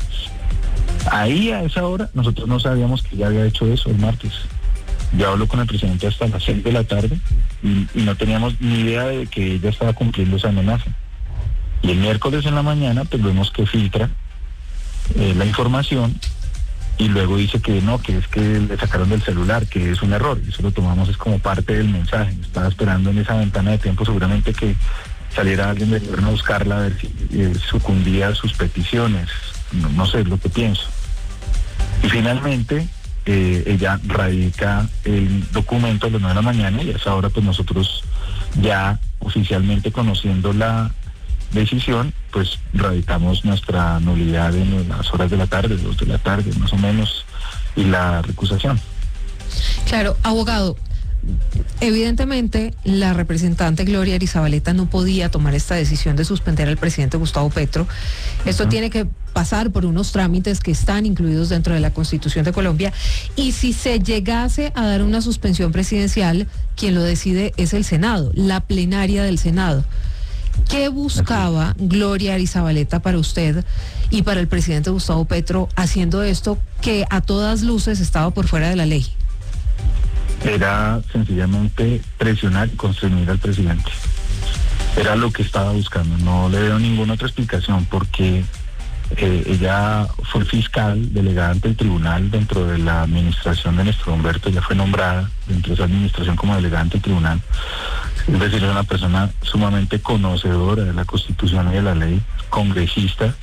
Ahí, a esa hora, nosotros no sabíamos que ella había hecho eso el martes. Yo hablo con el presidente hasta las 6 de la tarde y no teníamos ni idea de que ella estaba cumpliendo esa amenaza. Y el miércoles en la mañana pues vemos que filtra la información, y luego dice que no, que es que le sacaron del celular, que es un error. Eso lo tomamos es como parte del mensaje. Estaba esperando en esa ventana de tiempo seguramente que saliera alguien del gobierno a buscarla, a ver si sucumbía a sus peticiones. No sé, es lo que pienso. Y finalmente ella radica el documento a las 9 de la mañana, y a esa hora pues nosotros, ya oficialmente conociendo la decisión, pues radicamos nuestra nulidad en las horas de la tarde, 2 de la tarde más o menos, y la recusación. Claro, abogado, evidentemente la representante Gloria Arizabaleta no podía tomar esta decisión de suspender al presidente Gustavo Petro. Esto tiene que pasar por unos trámites que están incluidos dentro de la Constitución de Colombia, y si se llegase a dar una suspensión presidencial, quien lo decide es el Senado, la plenaria del Senado. ¿Qué buscaba Gloria Arizabaleta para usted y para el presidente Gustavo Petro haciendo esto que a todas luces estaba por fuera de la ley? era sencillamente presionar y constreñir al presidente. Era lo que estaba buscando. No le veo ninguna otra explicación, porque ella fue fiscal delegada ante el tribunal dentro de la administración de Néstor Humberto. Ella fue nombrada dentro de esa administración como delegada ante el tribunal. Es decir, es una persona sumamente conocedora de la Constitución y de la ley, congresista,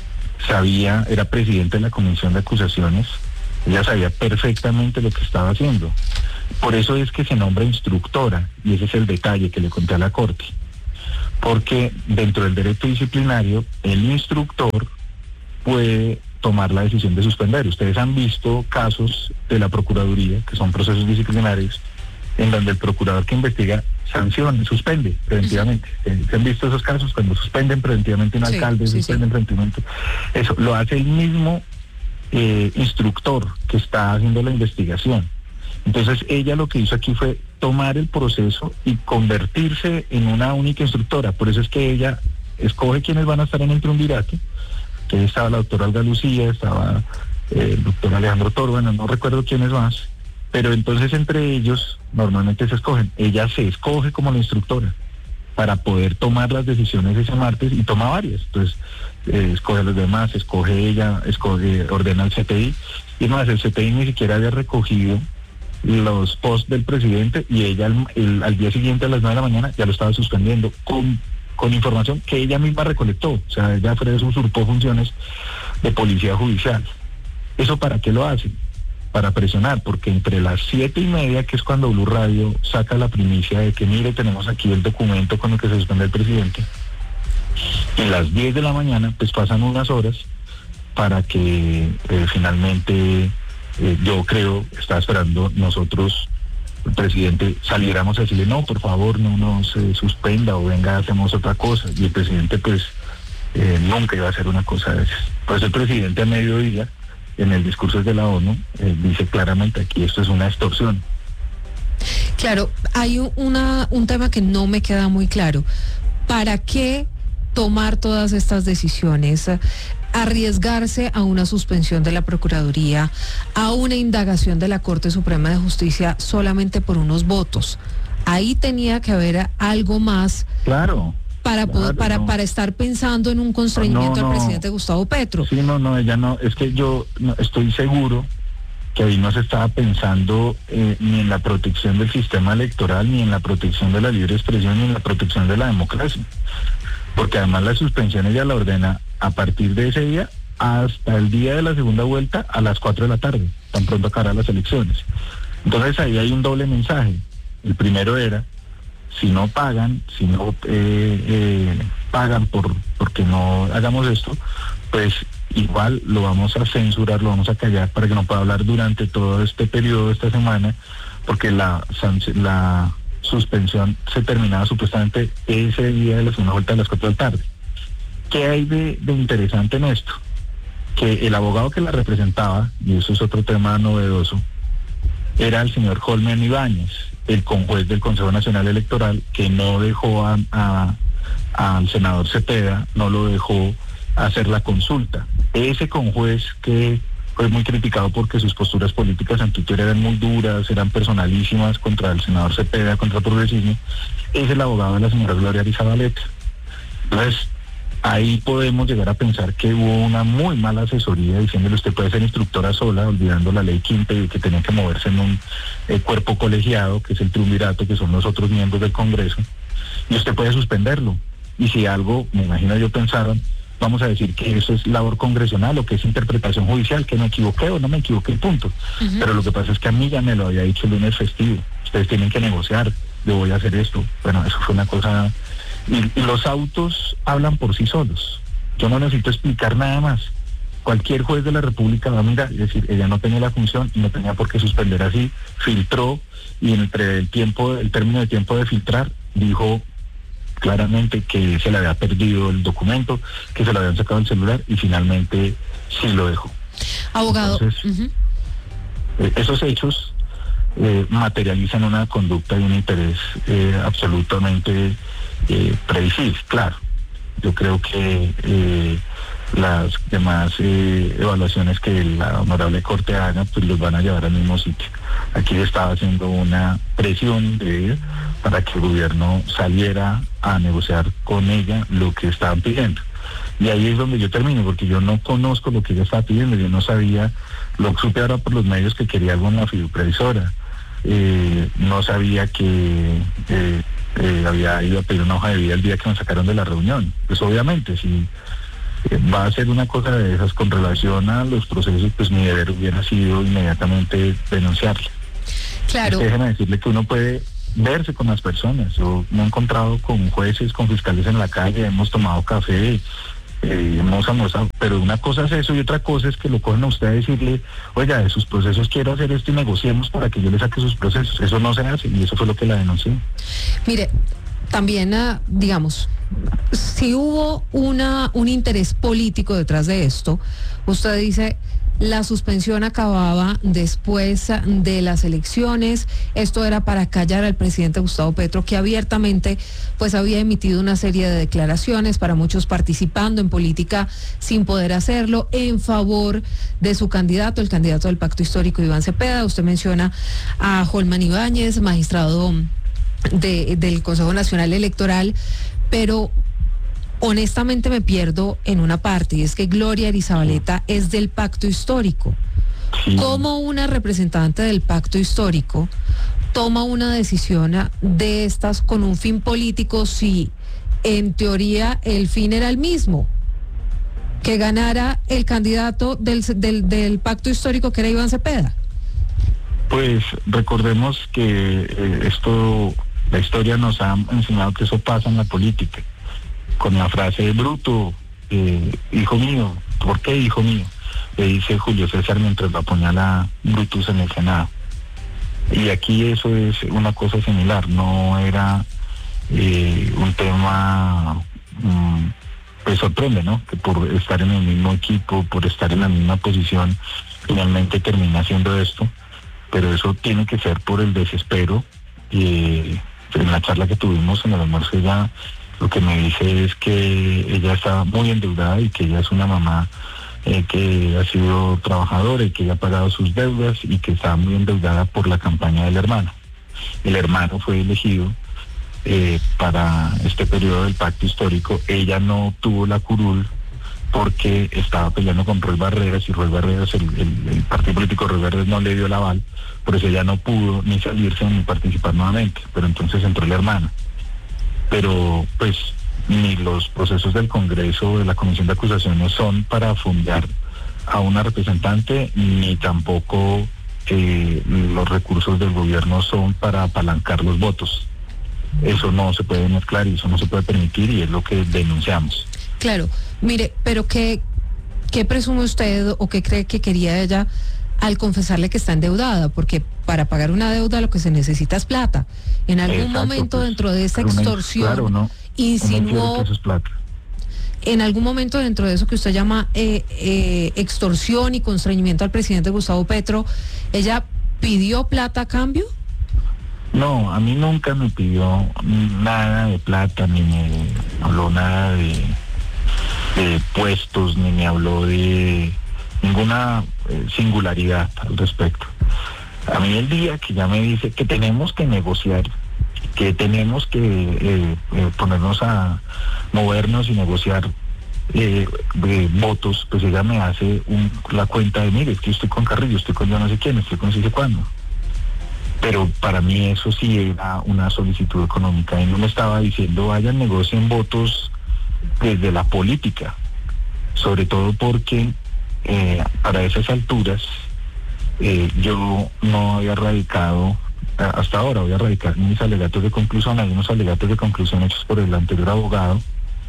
era presidente de la Comisión de Acusaciones. Ella sabía perfectamente lo que estaba haciendo. Por eso es que se nombra instructora, y ese es el detalle que le conté a la Corte. Porque dentro del derecho disciplinario, el instructor puede tomar la decisión de suspender. Ustedes han visto casos de la Procuraduría, que son procesos disciplinarios, en donde el procurador que investiga sanciona, suspende preventivamente. ¿Se han visto esos casos cuando suspenden preventivamente un alcalde, suspenden preventivamente? Eso lo hace el mismo instructor que está haciendo la investigación. Entonces ella lo que hizo aquí fue tomar el proceso y convertirse en una única instructora. Por eso es que ella escoge quiénes van a estar en el triunvirato. Que estaba la doctora Olga Lucía, estaba el doctor Alejandro Toro, bueno, no recuerdo quiénes más, pero entonces entre ellos normalmente se escogen. Ella se escoge como la instructora para poder tomar las decisiones ese martes, y toma varias. Entonces escoge a los demás, escoge ella, ordena el CTI, y más, el CTI ni siquiera había recogido los posts del presidente, y ella al día siguiente a las 9 de la mañana ya lo estaba suspendiendo con información que ella misma recolectó. O sea, ella usurpó funciones de policía judicial. ¿Eso para qué lo hacen? Para presionar, porque entre las 7:30, que es cuando Blue Radio saca la primicia de que mire, tenemos aquí el documento con el que se suspende el presidente, y las 10 de la mañana pues pasan unas horas para que finalmente yo creo, estaba esperando nosotros, el presidente, saliéramos a decirle, no, por favor, no se suspenda, o venga, hacemos otra cosa. Y el presidente pues nunca iba a hacer una cosa de esas. Pues el presidente a mediodía, en el discurso de la ONU, dice claramente, aquí esto es una extorsión. Claro, hay un tema que no me queda muy claro. ¿Para qué tomar todas estas decisiones? Arriesgarse a una suspensión de la Procuraduría, a una indagación de la Corte Suprema de Justicia solamente por unos votos. Ahí tenía que haber algo más. Claro. Para estar pensando en un constreñimiento al presidente Gustavo Petro. Sí, ella no, es que yo no, estoy seguro que ahí no se estaba pensando ni en la protección del sistema electoral, ni en la protección de la libre expresión, ni en la protección de la democracia. Porque además la suspensión ella la ordena a partir de ese día hasta el día de la segunda vuelta a las 4 de la tarde, tan pronto acabarán las elecciones. Entonces ahí hay un doble mensaje. El primero era, si no pagan porque no hagamos esto, pues igual lo vamos a censurar, lo vamos a callar para que no pueda hablar durante todo este periodo, esta semana, porque la suspensión se terminaba supuestamente ese día de la segunda vuelta a las 4 de la tarde. ¿Qué hay de interesante en esto? Que el abogado que la representaba, y eso es otro tema novedoso, era el señor Holman Ibáñez, el conjuez del Consejo Nacional Electoral, que no dejó al senador Cepeda, no lo dejó hacer la consulta. Ese conjuez, que fue muy criticado porque sus posturas políticas en Twitter eran muy duras, eran personalísimas contra el senador Cepeda, contra el progresismo, es el abogado de la señora Gloria Zabaleta. Entonces, ahí podemos llegar a pensar que hubo una muy mala asesoría diciéndole, usted puede ser instructora sola, olvidando la ley quinta y que tenía que moverse en un cuerpo colegiado, que es el triunvirato, que son los otros miembros del Congreso, y usted puede suspenderlo. Y si algo, me imagino yo, pensaron, vamos a decir que eso es labor congresional o que es interpretación judicial, que me equivoqué o no me equivoqué, punto. Pero lo que pasa es que a mí ya me lo había dicho el lunes festivo, ustedes tienen que negociar, yo voy a hacer esto. Bueno, eso fue una cosa. Y los autos hablan por sí solos. Yo no necesito explicar nada más. Cualquier juez de la República va a mirar, es decir, ella no tenía la función y no tenía por qué suspender así, filtró, y entre el término de tiempo de filtrar, dijo claramente que se le había perdido el documento, que se le habían sacado el celular, y finalmente sí lo dejó. Abogado. Entonces, esos hechos materializan una conducta y un interés absolutamente previsible. Claro, yo creo que las demás evaluaciones que la honorable Corte haga, pues los van a llevar al mismo sitio. Aquí se estaba haciendo una presión para que el gobierno saliera a negociar con ella lo que estaban pidiendo. Y ahí es donde yo termino, porque yo no conozco lo que ella estaba pidiendo, yo no sabía, lo supe ahora por los medios que quería algo en la fiduprevisora. No sabía que había ido a pedir una hoja de vida el día que nos sacaron de la reunión. Pues obviamente, si va a hacer una cosa de esas con relación a los procesos, pues mi deber hubiera sido inmediatamente denunciarle. Claro. Déjeme decirle que uno puede verse con las personas. Yo me he encontrado con jueces, con fiscales en la calle, hemos tomado café, hemos almorzado, pero una cosa es eso y otra cosa es que lo cogen a usted a decirle, oiga, de sus procesos quiero hacer esto y negociemos para que yo le saque sus procesos. Eso no se hace y eso fue lo que la denuncié. Mire, también, digamos, si hubo un interés político detrás de esto, usted dice, la suspensión acababa después de las elecciones, esto era para callar al presidente Gustavo Petro, que abiertamente pues había emitido una serie de declaraciones, para muchos participando en política sin poder hacerlo, en favor de su candidato, el candidato del Pacto Histórico, Iván Cepeda. Usted menciona a Holman Ibáñez, magistrado del Consejo Nacional Electoral, pero honestamente me pierdo en una parte, y es que Gloria Arizabaleta es del Pacto Histórico. Sí. ¿Cómo una representante del Pacto Histórico toma una decisión de estas con un fin político si en teoría el fin era el mismo? Que ganara el candidato del Pacto Histórico, que era Iván Cepeda. Pues recordemos que la historia nos ha enseñado que eso pasa en la política. Con la frase de bruto, hijo mío, ¿por qué hijo mío? Le dice Julio César mientras lo apuñala Brutus en el Senado. Y aquí eso es una cosa similar, no era un tema, pues sorprende, ¿no? Que por estar en el mismo equipo, por estar en la misma posición, finalmente termina haciendo esto, pero eso tiene que ser por el desespero. En la charla que tuvimos en el almuerzo ya lo que me dice es que ella está muy endeudada y que ella es una mamá que ha sido trabajadora y que ella ha pagado sus deudas y que está muy endeudada por la campaña del hermano. El hermano fue elegido para este periodo del Pacto Histórico. Ella no tuvo la curul porque estaba peleando con Roy Barreras y Roy Barreras, el partido político Roy Barreras no le dio el aval, por eso ella no pudo ni salirse ni participar nuevamente, pero entonces entró el hermano. Pero pues ni los procesos del Congreso, de la Comisión de Acusaciones, son para fundar a una representante, ni tampoco los recursos del gobierno son para apalancar los votos. Eso no se puede mezclar y eso no se puede permitir y es lo que denunciamos. Claro, mire, pero ¿qué presume usted o qué cree que quería ella al confesarle que está endeudada? Porque para pagar una deuda lo que se necesita es plata. En algún momento pues, dentro de esta extorsión, claro, no, insinuó, en algún momento dentro de eso que usted llama extorsión y constreñimiento al presidente Gustavo Petro, ¿ella pidió plata a cambio? No, a mí nunca me pidió nada de plata, ni me habló nada de puestos, ni me habló de ninguna singularidad al respecto. A mí el día que ya me dice que tenemos que negociar, que tenemos que ponernos a movernos y negociar votos, pues ella me hace la cuenta de, mire, es que yo estoy con Carrillo, estoy con yo no sé quién, estoy con no sé cuándo. Pero para mí eso sí era una solicitud económica. Él no me estaba diciendo, vayan, negocien votos desde la política, sobre todo porque para esas alturas yo no había radicado, hasta ahora voy a radicar mis alegatos de conclusión, hay unos alegatos de conclusión hechos por el anterior abogado,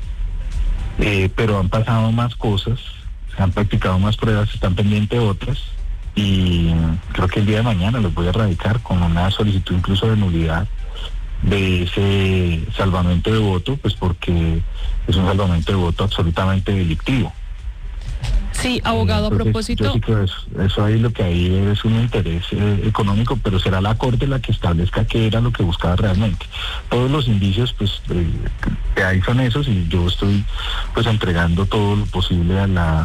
pero han pasado más cosas, se han practicado más pruebas, están pendientes otras, y creo que el día de mañana los voy a radicar con una solicitud incluso de nulidad de ese salvamento de voto, pues porque es un salvamento de voto absolutamente delictivo. Sí, abogado, a propósito. Yo sí creo eso ahí lo que hay es un interés económico, pero será la Corte la que establezca qué era lo que buscaba realmente. Todos los indicios pues que hay son esos, y yo estoy pues entregando todo lo posible a la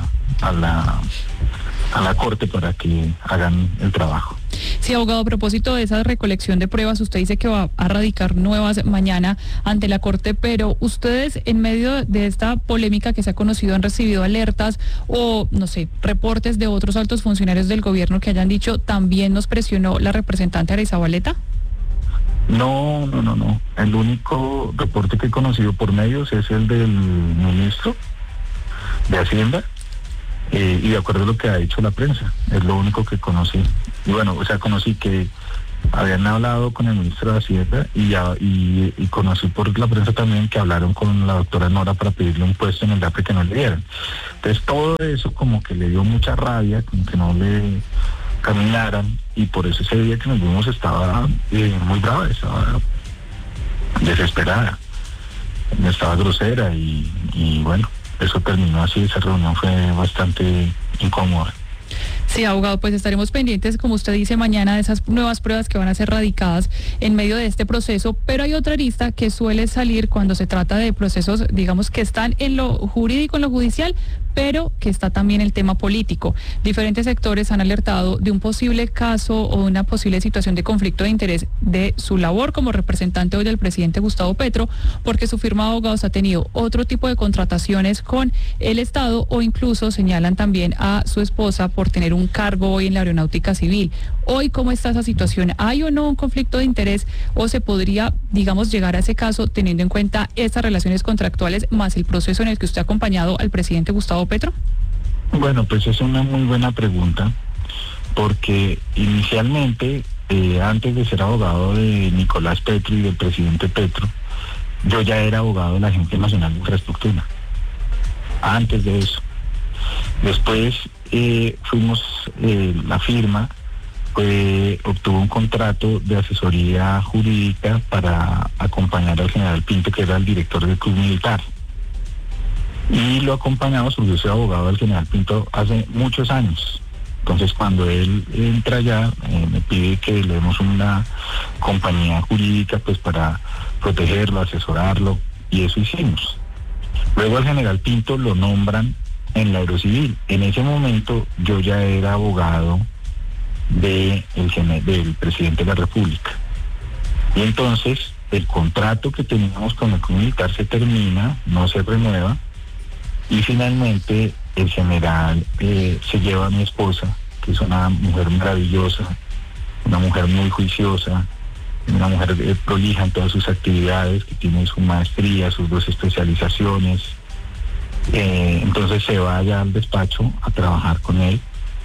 Corte para que hagan el trabajo. Sí, abogado, a propósito de esa recolección de pruebas, usted dice que va a radicar nuevas mañana ante la Corte, pero ustedes en medio de esta polémica que se ha conocido han recibido alertas o, no sé, reportes de otros altos funcionarios del gobierno que hayan dicho también nos presionó la representante Arizabaleta. No. El único reporte que he conocido por medios es el del ministro de Hacienda. Y de acuerdo a lo que ha dicho la prensa, es lo único que conocí. Y bueno, conocí que habían hablado con el ministro de Hacienda y conocí por la prensa también que hablaron con la doctora Nora para pedirle un puesto en el DAPRE que no le dieran. Entonces todo eso como que le dio mucha rabia, como que no le caminaran, y por eso ese día que nos vimos estaba muy brava, estaba desesperada, estaba grosera y bueno, eso terminó así. Esa reunión fue bastante incómoda. Sí, abogado, pues estaremos pendientes, como usted dice, mañana de esas nuevas pruebas que van a ser radicadas en medio de este proceso, pero hay otra arista que suele salir cuando se trata de procesos, digamos, que están en lo jurídico, en lo judicial, pero que está también el tema político. Diferentes sectores han alertado de un posible caso o una posible situación de conflicto de interés de su labor como representante hoy del presidente Gustavo Petro, porque su firma de abogados ha tenido otro tipo de contrataciones con el Estado, o incluso señalan también a su esposa por tener un cargo hoy en la aeronáutica civil. Hoy, ¿cómo está esa situación? ¿Hay o no un conflicto de interés, o se podría, digamos, llegar a ese caso teniendo en cuenta estas relaciones contractuales más el proceso en el que usted ha acompañado al presidente Gustavo Petro? Bueno, pues es una muy buena pregunta, porque inicialmente, antes de ser abogado de Nicolás Petro y del presidente Petro, yo ya era abogado de la Agencia Nacional de Infraestructura. Antes de eso. Después fuimos, la firma obtuvo un contrato de asesoría jurídica para acompañar al general Pinto, que era el director del Club Militar. Y lo acompañamos porque yo soy abogado del general Pinto hace muchos años. Entonces, cuando él entra allá, me pide que le demos una compañía jurídica pues para protegerlo, asesorarlo, y eso hicimos. Luego al general Pinto lo nombran en la Aerocivil. En ese momento yo ya era abogado del presidente de la República. Y entonces el contrato que teníamos con el Club Militar se termina, no se renueva, y finalmente el general se lleva a mi esposa, que es una mujer maravillosa, una mujer muy juiciosa, una mujer prolija en todas sus actividades, que tiene su maestría, sus 2 especializaciones. Entonces se va allá al despacho a trabajar con él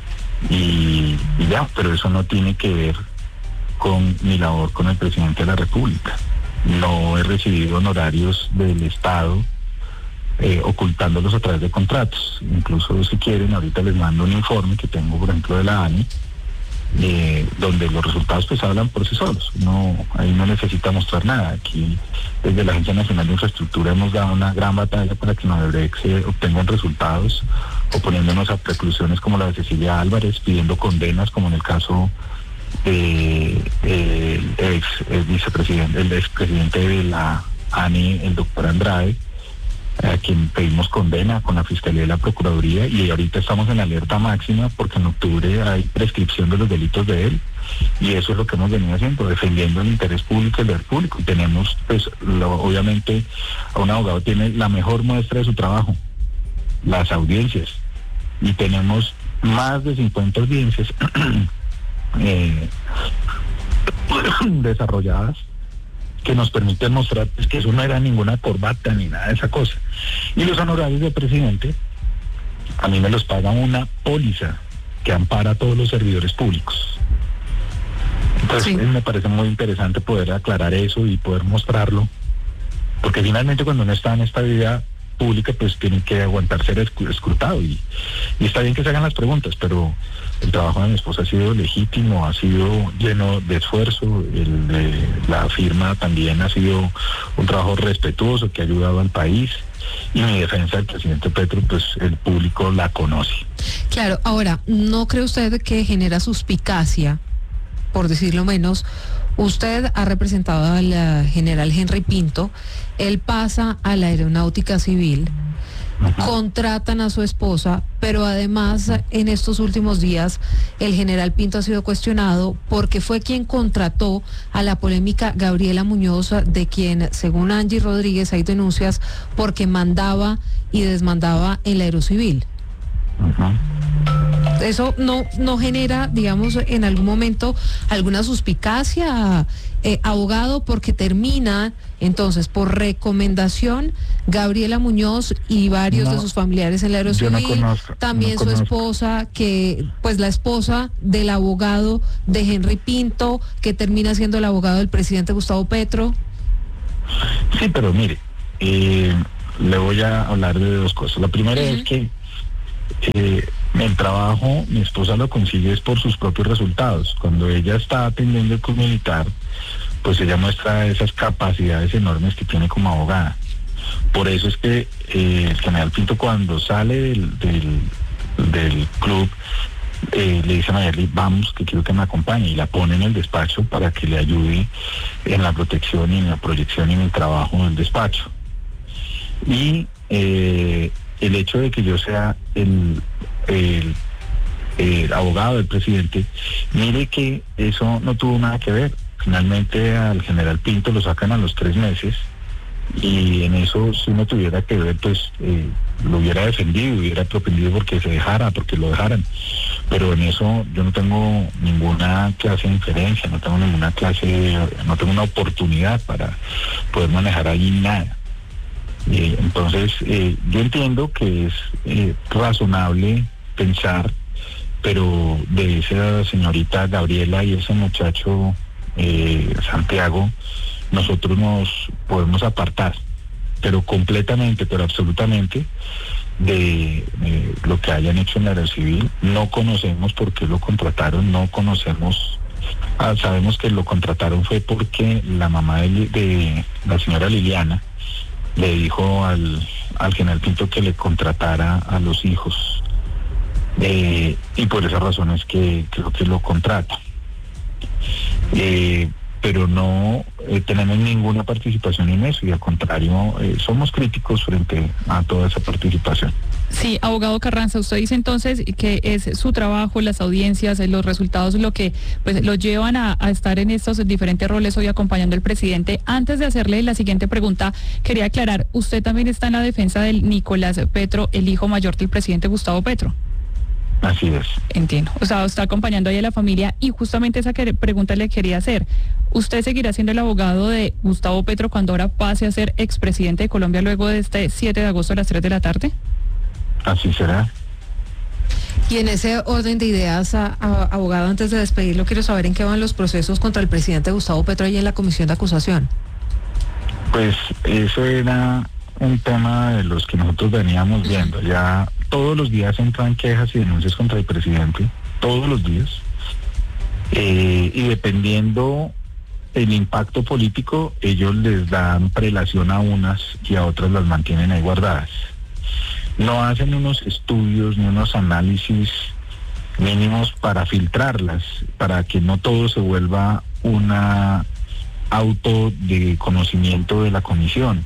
y ya, pero eso no tiene que ver con mi labor con el presidente de la República. No he recibido honorarios del Estado ocultándolos a través de contratos. Incluso si quieren, ahorita les mando un informe que tengo, por ejemplo, de la ANI, donde los resultados pues hablan por sí solos. Ahí no necesita mostrar nada. Aquí desde la Agencia Nacional de Infraestructura hemos dado una gran batalla para que en Odebrecht se obtengan resultados, oponiéndonos a preclusiones como la de Cecilia Álvarez, pidiendo condenas como en el caso de el expresidente de la ANI, el doctor Andrade, a quien pedimos condena con la Fiscalía y la Procuraduría, y ahorita estamos en alerta máxima porque en octubre hay prescripción de los delitos de él, y eso es lo que hemos venido haciendo, defendiendo el interés público y el deber público. Y tenemos, pues, obviamente, a un abogado tiene la mejor muestra de su trabajo, las audiencias, y tenemos más de 50 audiencias desarrolladas, que nos permiten mostrar pues, que eso no era ninguna corbata ni nada de esa cosa. Y los honorarios del presidente, a mí me los paga una póliza que ampara a todos los servidores públicos. Entonces me parece muy interesante poder aclarar eso y poder mostrarlo, porque finalmente cuando uno está en esta vida pública pues tiene que aguantar ser escrutado, y está bien que se hagan las preguntas, pero el trabajo de mi esposa ha sido legítimo, ha sido lleno de esfuerzo, el de la firma también ha sido un trabajo respetuoso que ha ayudado al país, Y mi defensa del presidente Petro, pues el público la conoce. Claro, ahora, ¿no cree usted que genera suspicacia, por decirlo menos? Usted ha representado al general Henry Pinto, él pasa a la Aeronáutica Civil, contratan a su esposa, pero además en estos últimos días el general Pinto ha sido cuestionado porque fue quien contrató a la polémica Gabriela Muñoz, de quien, según Angie Rodríguez, hay denuncias porque mandaba y desmandaba en la Aerocivil. ¿Eso no genera, digamos, en algún momento alguna suspicacia, abogado? Porque termina entonces por recomendación Gabriela Muñoz y varios de sus familiares en la Aerocivil, también su esposa, que pues la esposa del abogado de Henry Pinto, que termina siendo el abogado del presidente Gustavo Petro. Sí, pero mire, le voy a hablar de dos cosas. La primera es que el trabajo, mi esposa lo consigue es por sus propios resultados. Cuando ella está atendiendo el club militar, pues ella muestra esas capacidades enormes que tiene como abogada. Por eso es que el general Pinto, cuando sale del club, le dice a Mayerly, vamos, que quiero que me acompañe, y la pone en el despacho para que le ayude en la protección y en la proyección y en el trabajo del despacho. Y el hecho de que yo sea el abogado del presidente, mire que eso no tuvo nada que ver. Finalmente al general Pinto lo sacan a los 3 meses, y en eso, si no tuviera que ver, pues lo hubiera defendido, hubiera propendido porque se dejara, porque lo dejaran. Pero en eso yo no tengo ninguna clase de inferencia, no tengo una oportunidad para poder manejar allí nada. Entonces, yo entiendo que es razonable pensar, pero de esa señorita Gabriela y ese muchacho Santiago, nosotros nos podemos apartar, pero completamente, pero absolutamente, de lo que hayan hecho en la Aerocivil. No conocemos por qué lo contrataron, no conocemos. Sabemos que lo contrataron fue porque la mamá de la señora Liliana le dijo al general Pinto que le contratara a los hijos, y por esas razones que creo que lo contrata. Pero no tenemos ninguna participación en eso, y al contrario, somos críticos frente a toda esa participación. Sí, abogado Carranza, usted dice entonces que es su trabajo, las audiencias, los resultados, lo que pues lo llevan a estar en estos diferentes roles hoy acompañando al presidente. Antes de hacerle la siguiente pregunta, quería aclarar, usted también está en la defensa del Nicolás Petro, el hijo mayor del presidente Gustavo Petro. Así es. Entiendo. O sea, está acompañando ahí a la familia, y justamente esa pregunta le quería hacer. ¿Usted seguirá siendo el abogado de Gustavo Petro cuando ahora pase a ser expresidente de Colombia luego de este 7 de agosto a las 3 de la tarde? Así será. Y en ese orden de ideas, abogado, antes de despedirlo, quiero saber en qué van los procesos contra el presidente Gustavo Petro ahí en la comisión de acusación. Pues eso era un tema de los que nosotros veníamos viendo. Ya todos los días entran quejas y denuncias contra el presidente, todos los días, y dependiendo el impacto político, ellos les dan prelación a unas y a otras las mantienen ahí guardadas. No hacen unos estudios ni unos análisis mínimos para filtrarlas, para que no todo se vuelva una auto de conocimiento de la comisión.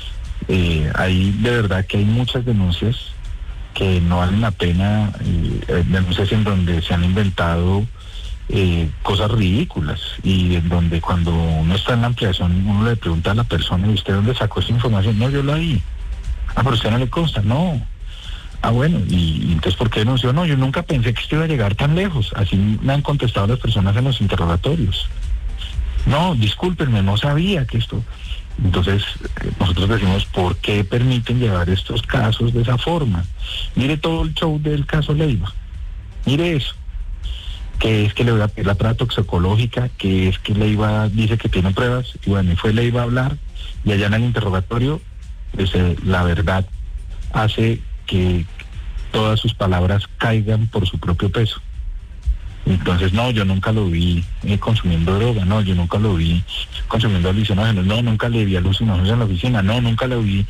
Ahí de verdad que hay muchas denuncias que no valen la pena, denuncias en donde se han inventado cosas ridículas, y en donde cuando uno está en la ampliación uno le pregunta a la persona, ¿y usted dónde sacó esa información? No, yo la vi. Ah, pero usted no le consta. No. Ah, bueno, y entonces ¿por qué denunció? No, yo nunca pensé que esto iba a llegar tan lejos. Así me han contestado las personas en los interrogatorios. No, discúlpenme, no sabía que esto... Entonces, nosotros decimos, ¿por qué permiten llevar estos casos de esa forma? Mire todo el show del caso Leiva. Mire eso. Que es que le voy a pedir la prueba toxicológica, que es que Leiva dice que tiene pruebas, y bueno, y fue Leiva a hablar, y allá en el interrogatorio, pues, la verdad hace que todas sus palabras caigan por su propio peso. Entonces, no, yo nunca lo vi consumiendo droga, no, yo nunca lo vi consumiendo alucinógenos, no, nunca le vi alucinógenos en la oficina, no, nunca lo vi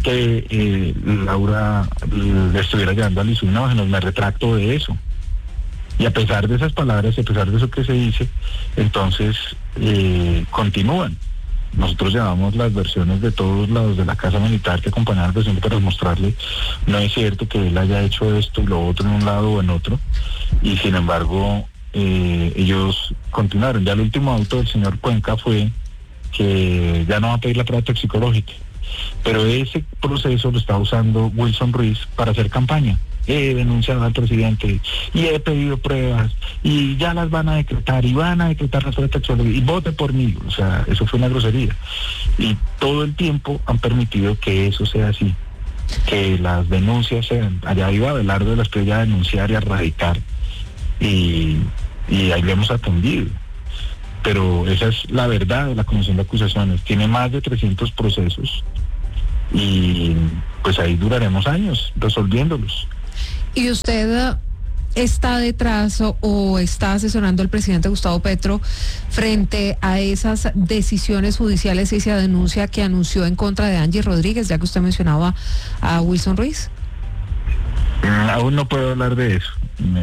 que Laura le estuviera llevando alucinógenos. Me retracto de eso. Y a pesar de esas palabras, y a pesar de eso que se dice, entonces continúan. Nosotros llevamos las versiones de todos lados de la Casa Militar que acompañaban al presidente para mostrarle, no es cierto que él haya hecho esto y lo otro en un lado o en otro, y sin embargo ellos continuaron. Ya el último auto del señor Cuenca fue que ya no va a pedir la prueba toxicológica, pero ese proceso lo está usando Wilson Ruiz para hacer campaña. He denunciado al presidente y he pedido pruebas y ya las van a decretar y van a decretar la prueba toxicológica y vote por mí. O sea, eso fue una grosería. Y todo el tiempo han permitido que eso sea así, que las denuncias sean. Allá iba Abelardo de la Espriella a denunciar y a radicar y ahí le hemos atendido. Pero esa es la verdad de la Comisión de Acusaciones. Tiene más de 300 procesos y pues ahí duraremos años resolviéndolos. ¿Y usted está detrás o está asesorando al presidente Gustavo Petro frente a esas decisiones judiciales y esa denuncia que anunció en contra de Angie Rodríguez, ya que usted mencionaba a Wilson Ruiz? Aún no puedo hablar de eso.